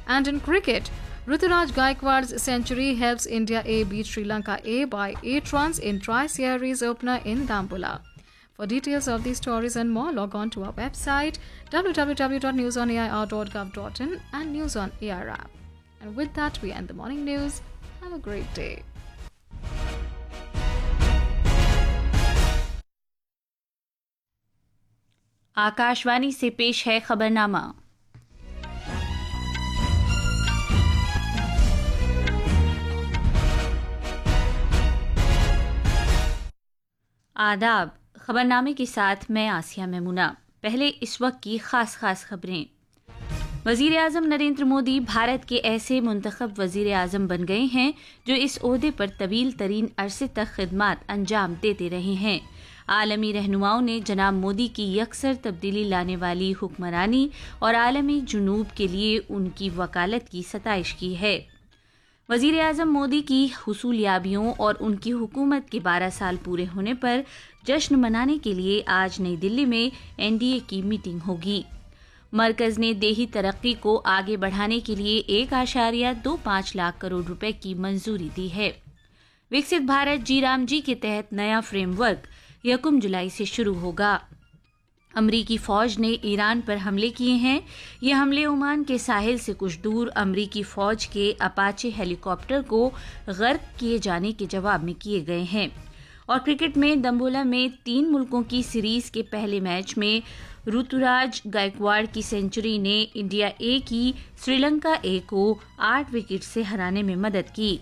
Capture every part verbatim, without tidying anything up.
And in cricket, Ruturaj Gaikwad's century helps India A beat Sri Lanka A by eight runs in tri-series opener in Dambulla. For details of these stories and more, log on to our website w w w dot news on a i r dot gov dot in and News on A I R app. And with that, we end the morning news. Have a great day. Akashvani से पेश है खबरनामा। आदाब, खबरनामे के साथ मैं आसिया मेमुना। पहले इस वक्त की खास खास खबरें। वजीर आजम नरेंद्र मोदी भारत के ऐसे मुंतखब वजीर आजम बन गए हैं जो इस ओहदे पर तवील तरीन अरसे तक खिदमात अंजाम देते रहे हैं। आलमी रहनुमाओं ने जनाब मोदी की यकसर तब्दीली लाने वाली हुक्मरानी और आलमी जुनूब के लिए उनकी वकालत की सताइश की है। वजीर आजम मोदी की हुसूलियाबियों और उनकी हुकूमत के बारह साल पूरे होने पर जश्न मनाने के लिए आज नई दिल्ली में एन डी ए की मीटिंग होगी। मरकज ने देही तरक्की को आगे बढ़ाने के लिए एक आशारिया दो पाँच लाख करोड़ रुपए की मंजूरी दी है। विकसित भारत जी राम जी के तहत नया फ्रेमवर्क यकम जुलाई से शुरू होगा। अमरीकी फौज ने ईरान पर हमले किए हैं। ये हमले ओमान के साहिल से कुछ दूर अमरीकी फौज के अपाचे हेलीकॉप्टर को गर्क किए जाने के जवाब में किए गए हैं। और क्रिकेट में दम्बोला में तीन मुल्कों की सीरीज के पहले मैच में ऋतुराज गायकवाड़ की सेंचुरी ने इंडिया ए की श्रीलंका ए को आठ विकेट से हराने में मदद की।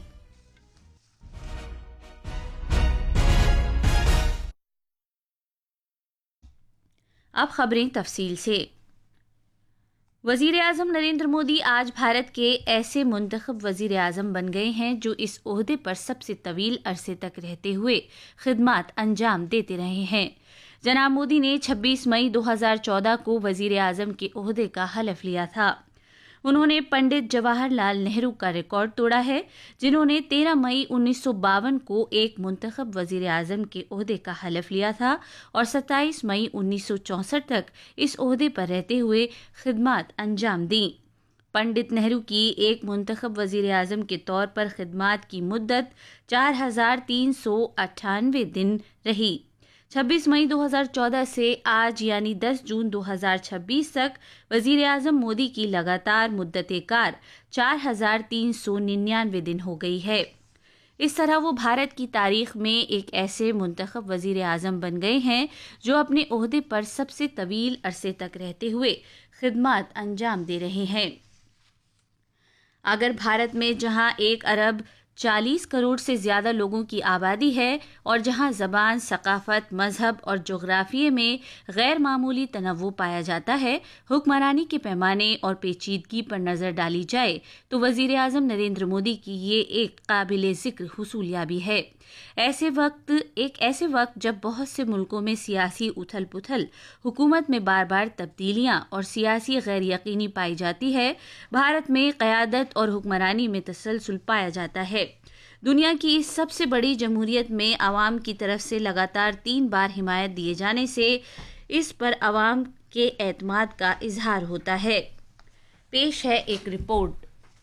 अब खबरें तफसील से। वजीर आजम नरेंद्र मोदी आज भारत के ऐसे मुंतखब वजीर आजम बन गए हैं जो इस ओहदे पर सबसे तवील अरसे तक रहते हुए खिदमात अंजाम देते रहे हैं। जनाब मोदी ने छब्बीस मई दो हज़ार चौदह को वजीर आजम के ओहदे का हलफ लिया था। उन्होंने पंडित जवाहरलाल नेहरू का रिकॉर्ड तोड़ा है, जिन्होंने तेरह मई उन्नीस सौ बावन को एक मुंतखब वजीर आजम के ओहदे का हलफ लिया था और सत्ताईस मई उन्नीस सौ चौंसठ तक इस ओहदे पर रहते हुए खिदमात अंजाम दी। पंडित नेहरू की एक मुंतखब वजीर आजम के तौर पर खिदमात की मुद्दत चार हजार तीन सौ अट्ठानवे दिन रही। छब्बीस मई दो हज़ार चौदह से आज यानी दस जून दो हज़ार छब्बीस तक वजीर आजम मोदी की लगातार मुद्दत कार चार हजार तीन सौ निन्यानवे दिन हो गई है। इस तरह वो भारत की तारीख में एक ऐसे मुंतखब वजीर आजम बन गए हैं जो अपने ओहदे पर सबसे तवील अरसे तक रहते हुए खिदमात अंजाम दे रहे हैं। अगर भारत में जहां एक अरब चालीस करोड़ से ज्यादा लोगों की आबादी है और जहां ज़बान, सकाफत, मजहब और जोग्राफिये में गैर मामूली तनव्वु पाया जाता है, हुक्मरानी के पैमाने और पेचीदगी पर नज़र डाली जाए तो वज़ीर आज़म नरेंद्र मोदी की ये एक काबिल ज़िक्र हुसूलियाबी है। ऐसे वक्त एक ऐसे वक्त जब बहुत से मुल्कों में सियासी उथल पुथल, हुकूमत में बार बार तब्दीलियां और सियासी गैर यकीनी पाई जाती है, भारत में क़यादत और हुक्मरानी में तसलसल पाया जाता है। दुनिया की इस सबसे बड़ी जमहूरियत में आवाम की तरफ से लगातार तीन बार हिमायत दिए जाने से इस पर आवाम के एतमाद का इजहार होता है। पेश है एक रिपोर्ट।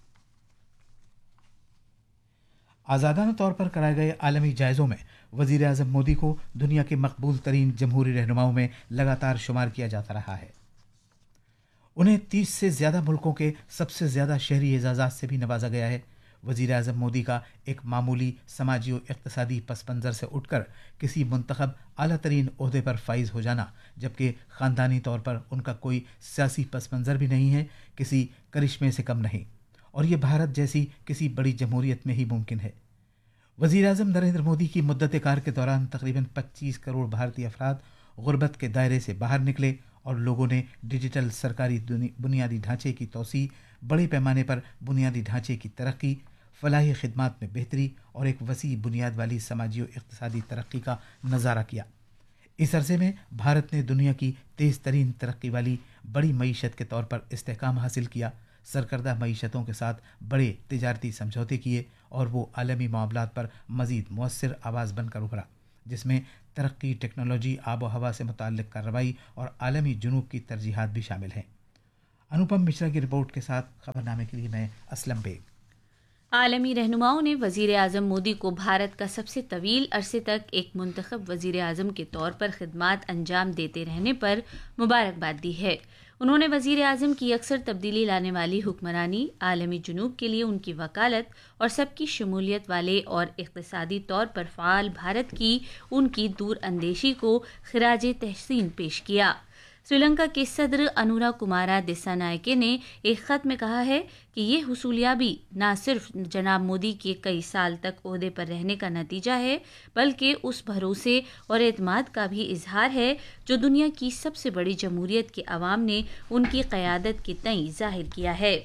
आज़ादाना तौर पर कराए गए आलमी जायज़ों में वज़ीर आज़म मोदी को दुनिया के मकबूल तरीन जमहूरी रहनुमाओं में लगातार शुमार किया जाता रहा है। उन्हें तीस से ज़्यादा मुल्कों के सबसे ज़्यादा शहरी एजाज़ात से भी नवाजा गया है। वज़ीर आज़म मोदी का एक मामूली समाजी और इक़्तिसादी पस मंज़र से उठकर किसी मुंतखब आला तरीन ओहदे पर फाइज हो जाना, जबकि ख़ानदानी तौर पर उनका कोई सियासी पस मंज़र भी नहीं है, किसी करिश्मे से कम नहीं, और ये भारत जैसी किसी बड़ी जमहूरियत में ही मुमकिन है। वज़ीर आज़म नरेंद्र मोदी की मुद्दत कार के दौरान तकरीबन पच्चीस करोड़ भारतीय अफराद गुर्बत के दायरे से बाहर निकले और लोगों ने डिजिटल सरकारी बुनियादी ढांचे की तोसी, बड़े पैमाने पर बुनियादी ढांचे की तरक्की, फलाही खिदमात में बेहतरी और एक वसी बुनियाद वाली समाजी और इक़्तिसादी तरक्की का नज़ारा किया। इस अरसे में भारत ने दुनिया की तेज़ तरीन तरक्की वाली बड़ी मईशत के तौर पर इस्तेहकाम हासिल किया, सरकर्दा मईशतों के साथ बड़े तिजारती समझौते किए और वो आलमी मामलात पर मज़ीद मुअस्सिर आवाज़ बनकर उभरा, जिसमें तरक्की, टेक्नोलॉजी, आब व हवा से मुताल्लिक़ कार्रवाई और आलमी जुनूब की तरजीहात भी शामिल हैं। अनुपम मिश्रा की रिपोर्ट के साथ खबरनामे के लिए मैं असलम बेग। आलमी रहनुमाओं ने वजीर आजम मोदी को भारत का सबसे तवील अरसे तक एक मुंतखब वजीर आजम के तौर पर खिदमात अंजाम देते रहने पर मुबारकबाद दी है। उन्होंने वजीर आजम की अक्सर तब्दीली लाने वाली हुक्मरानी, आलमी जुनूब के लिए उनकी वकालत और सबकी शमूलियत वाले और इक़्तिसादी तौर पर फ़ाल भारत की उनकी दूर अंदेशी को खिराज तहसीन पेश किया। श्रीलंका के सदर अनुरा कुमारा दिसानायके ने एक खत में कहा है कि ये हुसूलियाबी न सिर्फ जनाब मोदी के कई साल तक ओहदे पर रहने का नतीजा है, बल्कि उस भरोसे और एतमाद का भी इजहार है जो दुनिया की सबसे बड़ी जमहूरियत के अवाम ने उनकी क़यादत के तई जाहिर किया है।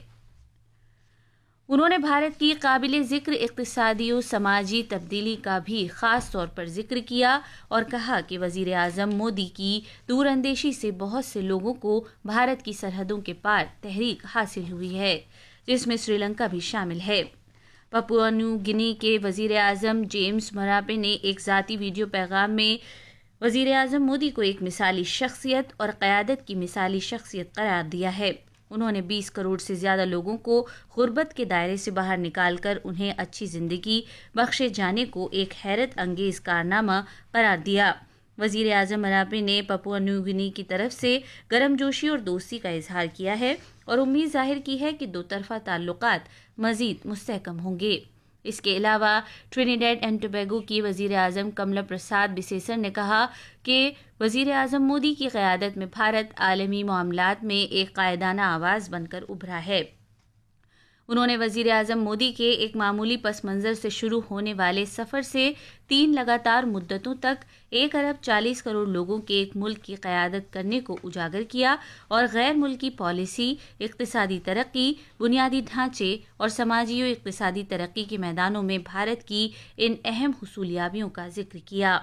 उन्होंने भारत की काबिल ज़िक्र इक़्तिसादी और समाजी तब्दीली का भी ख़ास तौर पर जिक्र किया और कहा कि वज़ीर आज़म मोदी की दूरअंदेशी से बहुत से लोगों को भारत की सरहदों के पार तहरीक हासिल हुई है, जिसमें श्रीलंका भी शामिल है। पपुआ न्यू गिनी के वज़ीर आज़म जेम्स मरापे ने एक ज़ाती वीडियो पैगाम में वज़ीर आज़म मोदी को एक मिसाली शख्सियत और क़यादत की मिसाली शख्सियत करार दिया है। उन्होंने बीस करोड़ से ज़्यादा लोगों को गुर्बत के दायरे से बाहर निकालकर उन्हें अच्छी ज़िंदगी बख्शे जाने को एक हैरत अंगेज़ कारनामा करार दिया। वज़ीर आज़म मरापे ने पपुआ न्यू गिनी की तरफ से गर्मजोशी और दोस्ती का इजहार किया है और उम्मीद जाहिर की है कि दो तरफ़ा ताल्लुकात मज़ीद मुस्तहकम होंगे। इसके अलावा ट्रिनिडेड एंड टोबैगो की वज़ीर आज़म कमला प्रसाद बिसेसर ने कहा कि वज़ीर आज़म मोदी की क़यादत में भारत आलमी मामलात में एक कायदाना आवाज़ बनकर उभरा है। उन्होंने वज़ीर आज़म मोदी के एक मामूली पस मंज़र से शुरू होने वाले सफ़र से तीन लगातार मुद्दतों तक एक अरब चालीस करोड़ लोगों के एक मुल्क की क़यादत करने को उजागर किया और गैर मुल्की पॉलिसी, इक़्तिसादी तरक्की, बुनियादी ढांचे और समाजी और इक़्तिसादी तरक्की के मैदानों में भारत की इन अहम हुसूलियाबियों का जिक्र किया।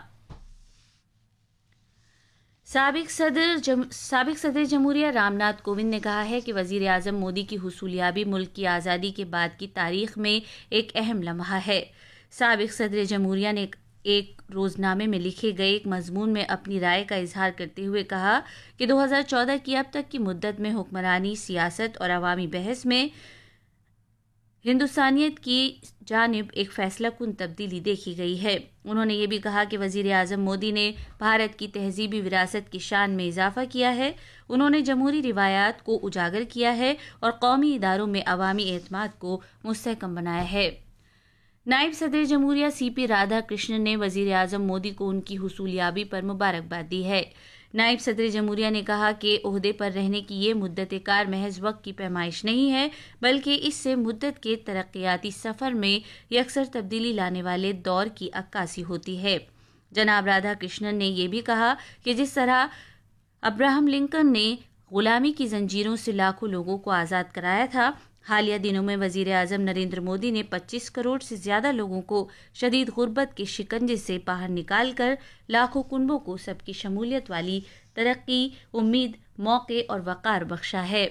साबिक सदर जम, साबिक सदर जमहूरिया रामनाथ कोविंद ने कहा है कि वज़ीर आज़म मोदी की हुसूलियाबी मुल्क की आज़ादी के बाद की तारीख में एक अहम लम्हा है। साबिक सदर जमहूरिया ने एक रोज़नामे में लिखे गए एक मजमून में अपनी राय का इजहार करते हुए कहा कि दो हज़ार चौदह की अब तक की मुद्दत में हुक्मरानी, सियासत और अवामी बहस में हिंदुस्तानियत की जानिब एक फैसला कुन तब्दीली देखी गई है। उन्होंने ये भी कहा कि वज़ीर आज़म मोदी ने भारत की तहजीबी विरासत की शान में इजाफा किया है। उन्होंने जमहूरी रिवायात को उजागर किया है और कौमी इदारों में अवामी एतमाद को मुस्तहकम बनाया है। नायब सदर जमहूरिया सी पी राधा कृष्णन ने वज़ीर आज़म मोदी को उनकी हुसूलियाबी पर मुबारकबाद दी है। नायब सदर जमहूरिया ने कहा कि ओहदे पर रहने की ये मुद्दत कार महज वक्त की पैमाइश नहीं है, बल्कि इससे मुद्दत के तरक्याती सफ़र में यकसर तब्दीली लाने वाले दौर की अक्कासी होती है। जनाब राधा कृष्णन ने यह भी कहा कि जिस तरह अब्राहम लिंकन ने गुलामी की जंजीरों से लाखों लोगों को आज़ाद कराया था, हालिया दिनों में वज़ीर आज़म नरेंद्र मोदी ने पच्चीस करोड़ से ज़्यादा लोगों को शदीद गुर्बत के शिकंजे से बाहर निकालकर लाखों कुनबों को सबकी शमूलियत वाली तरक्की, उम्मीद, मौके और वक़ार बख्शा है।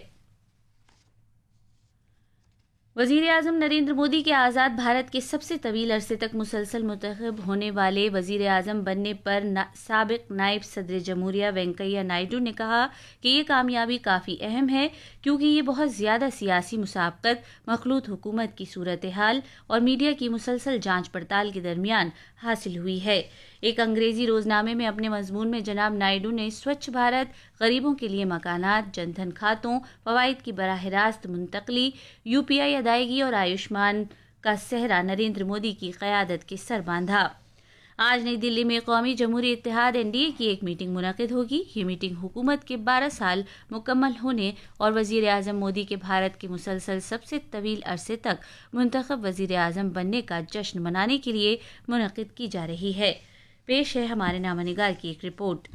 वज़ीर आज़म नरेंद्र मोदी के आज़ाद भारत के सबसे तवील अरसे तक मुसलसल मुंतखब होने वाले वज़ीर आज़म बनने पर ना, साबिक नायब सदर जमहूरिया वेंकैया नायडू ने कहा कि ये कामयाबी काफ़ी अहम है, क्योंकि ये बहुत ज़्यादा सियासी मुसाबकत, मखलूत हुकूमत की सूरत हाल और मीडिया की मुसलसल जांच पड़ताल के दरमियान हासिल हुई है। एक अंग्रेजी रोजनामे में अपने मजमून में जनाब नायडू ने स्वच्छ भारत, गरीबों के लिए मकानात, जनधन खातों, फवाइद की बराह रास्त मुंतकली, यूपीआई अदायगी और आयुष्मान का सेहरा नरेंद्र मोदी की क़यादत के सर बांधा। आज नई दिल्ली में कौमी जमहूरी इत्तेहाद एनडीए की एक मीटिंग मुनक़िद होगी। ये मीटिंग हुकूमत के बारह साल मुकम्मल होने और वज़ीर आज़म मोदी के भारत के मुसलसल सबसे तवील अरसे तक मुंतखब वज़ीर आज़म बनने का जश्न मनाने के लिए मुनक़िद की जा रही है। पेश है हमारे नामानिगार की एक रिपोर्ट।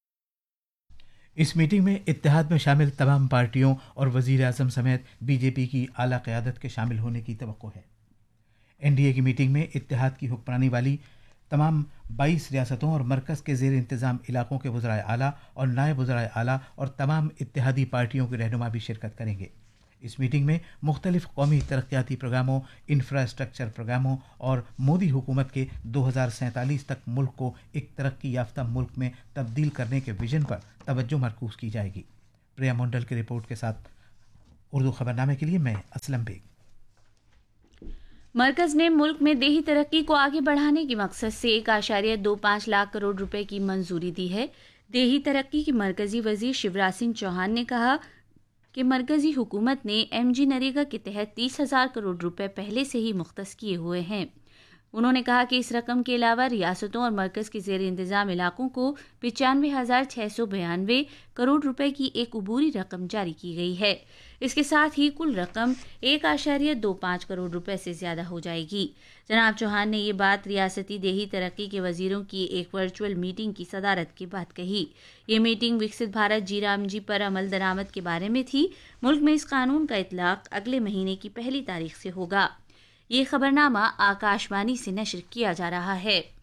इस मीटिंग में इत्तेहाद में शामिल तमाम पार्टियों और वज़ीर आज़म समेत बीजेपी की आला क़यादत के शामिल होने की तवक्को है। एनडीए की मीटिंग में इत्तेहाद की हुक्मरानी वाली तमाम बाईस रियासतों और मरकज़ के ज़ेर इंतज़ाम इलाकों के वज़राए आला और नायब वज़राए आला और तमाम इत्तेहादी पार्टियों के रहनुमा भी शिरकत करेंगे। इस मीटिंग में मुख्तलिफ कौमी तरक्याती प्रोग्रामों, इंफ्रास्ट्रक्चर प्रोग्रामों और मोदी हुकूमत के दो हज़ार सैंतालीस तक मुल्क को एक तरक्की याफ्ता मुल्क में तब्दील करने के विजन पर तवज्जो मरकूज़ की जाएगी। प्रिया मंडल की रिपोर्ट के साथ उर्दू खबरनामे के लिए मैं असलम बेग। मरकज ने मुल्क में देही तरक्की को आगे बढ़ाने के मकसद से एक आशार्य दो पाँच लाख करोड़ रुपए की मंजूरी दी है। देही तरक्की के मरकजी वजीर शिवराज सिंह चौहान ने कहा कि मरकजी हुकूमत ने एम जी नरेगा के तहत तीस हजार करोड़ रुपए पहले से ही मुख्तस किए हुए हैं। उन्होंने कहा कि इस रकम के अलावा रियासतों और मरकज के जेर इंतजाम इलाकों को पचानवे हजार छः सौ बयानवे करोड़ रुपए की एक अबूरी रकम जारी की गई है। इसके साथ ही कुल रकम एक आशार्य दो पाँच करोड़ रुपए से ज्यादा हो जाएगी। जनाब चौहान ने ये बात रियासती देही तरक्की के वजीरों की एक वर्चुअल मीटिंग की सदारत के बाद कही। ये मीटिंग विकसित भारत जी राम जी पर अमल दरामद के बारे में थी। मुल्क में इस कानून का इतलाक अगले महीने की पहली तारीख से होगा। ये खबरनामा आकाशवाणी से नशर किया जा रहा है।